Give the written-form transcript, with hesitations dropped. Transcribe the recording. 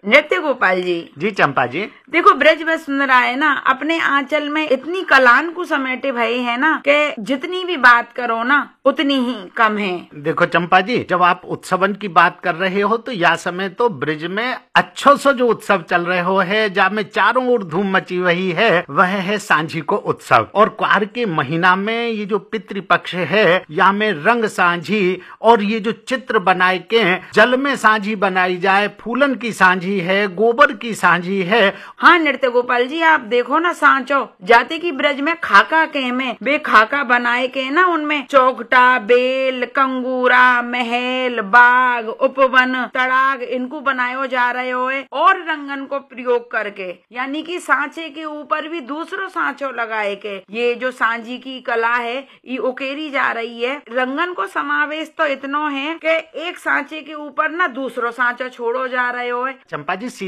नृत्य गोपाल जी। जी चंपा जी। देखो ब्रज में सुंदर आए ना अपने आंचल में इतनी कलान को समेटे भये है ना कि जितनी भी बात करो ना उतनी ही कम है। देखो चंपा जी, जब आप उत्सवन की बात कर रहे हो तो यह समय तो ब्रज में अच्छो से जो उत्सव चल रहे हो है, जहाँ में चारों ओर धूम मची हुई है, वह है सांझी को उत्सव। और क्वार के महीना में ये जो पितृपक्ष है, यहाँ में रंग सांझी और ये जो चित्र बनाए के जल में सांझी बनाई जाए, फूलन की सांझी है, गोबर की सांझी है। हाँ नृत्य गोपाल जी, आप देखो ना सांचो जाति की ब्रज में खाका के में वे खाका बनाए के ना उनमें चौकटा, बेल, कंगूरा, महल, बाग, उपवन, तड़ाग इनको बनायो जा रहे हो और रंगन को प्रयोग करके, यानी कि सांचे के ऊपर भी दूसरो सांचो लगाए के ये जो सांझी की कला है ये उकेरी जा रही है। रंगन को समावेश तो इतना है कि एक सांचे के ऊपर ना दूसरो सांचो छोड़ो जा रहे हो। चंपा जी